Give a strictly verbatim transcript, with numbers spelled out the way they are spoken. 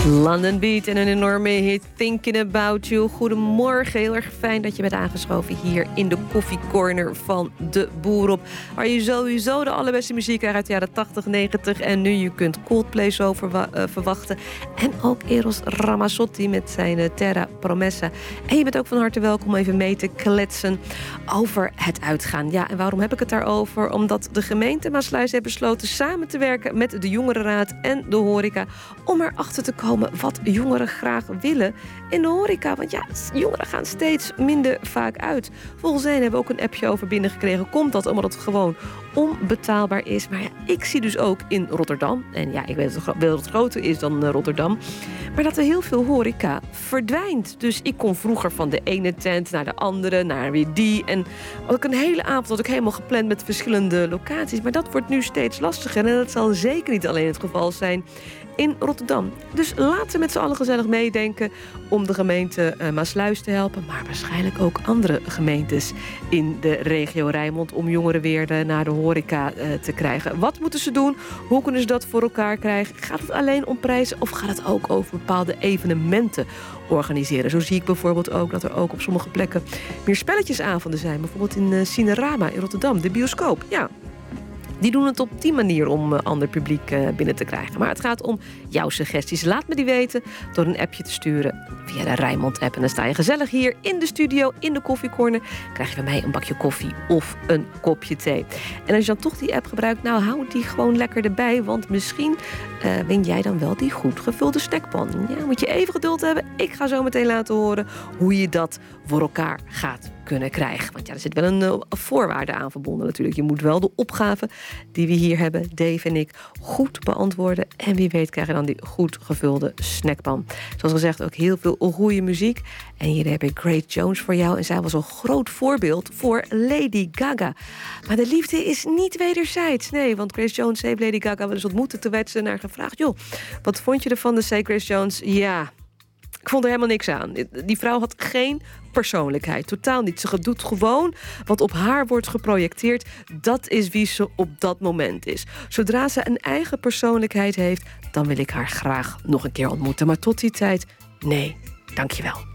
London Beat en een enorme hit, Thinking About You. Goedemorgen, heel erg fijn dat je bent aangeschoven hier in de koffiecorner van De Boer Op. Waar je sowieso de allerbeste muziek krijgt uit de jaren tachtig, negentig. En nu je kunt Coldplay zo verwa- uh, verwachten. En ook Eros Ramazzotti met zijn uh, Terra Promessa. En je bent ook van harte welkom om even mee te kletsen over het uitgaan. Ja, en waarom heb ik het daarover? Omdat de gemeente Maassluis heeft besloten samen te werken met de Jongerenraad en de horeca om erachter te komen wat jongeren graag willen in de horeca. Want ja, jongeren gaan steeds minder vaak uit. Volgens hen hebben we ook een appje over binnengekregen. Komt dat omdat het gewoon onbetaalbaar is? Maar ja, ik zie dus ook in Rotterdam, en ja, ik weet dat het, het groter is dan Rotterdam, maar dat er heel veel horeca verdwijnt. Dus ik kom vroeger van de ene tent naar de andere, naar weer die. En had ik een hele avond had ik helemaal gepland met verschillende locaties. Maar dat wordt nu steeds lastiger. En dat zal zeker niet alleen het geval zijn in Rotterdam. Dus laten we met z'n allen gezellig meedenken om de gemeente uh, Maassluis te helpen, maar waarschijnlijk ook andere gemeentes in de regio Rijnmond om jongeren weer uh, naar de horeca uh, te krijgen. Wat moeten ze doen? Hoe kunnen ze dat voor elkaar krijgen? Gaat het alleen om prijzen of gaat het ook over bepaalde evenementen organiseren? Zo zie ik bijvoorbeeld ook dat er ook op sommige plekken meer spelletjesavonden zijn. Bijvoorbeeld in uh, Cinerama in Rotterdam, de bioscoop. Ja. Die doen het op die manier om uh, ander publiek uh, binnen te krijgen. Maar het gaat om jouw suggesties. Laat me die weten door een appje te sturen via de Rijnmond-app. En dan sta je gezellig hier in de studio, in de koffiecorner. Krijg je van mij een bakje koffie of een kopje thee. En als je dan toch die app gebruikt, nou hou die gewoon lekker erbij. Want misschien uh, win jij dan wel die goed gevulde snackpan. Ja, moet je even geduld hebben. Ik ga zo meteen laten horen hoe je dat voor elkaar gaat kunnen krijgen. Want ja, er zit wel een uh, voorwaarde aan verbonden natuurlijk. Je moet wel de opgave die we hier hebben, Dave en ik, goed beantwoorden. En wie weet krijg je dan die goed gevulde snackpan. Zoals gezegd ook heel veel goede muziek. En hier heb ik Grace Jones voor jou. En zij was een groot voorbeeld voor Lady Gaga. Maar de liefde is niet wederzijds. Nee, want Grace Jones heeft Lady Gaga wel eens ontmoet. Toen werd ze naar gevraagd, joh, wat vond je ervan? Dus zei Grace Jones, ja, ik vond er helemaal niks aan. Die vrouw had geen persoonlijkheid, totaal niet. Ze doet gewoon wat op haar wordt geprojecteerd. Dat is wie ze op dat moment is. Zodra ze een eigen persoonlijkheid heeft, dan wil ik haar graag nog een keer ontmoeten. Maar tot die tijd, nee, dankjewel.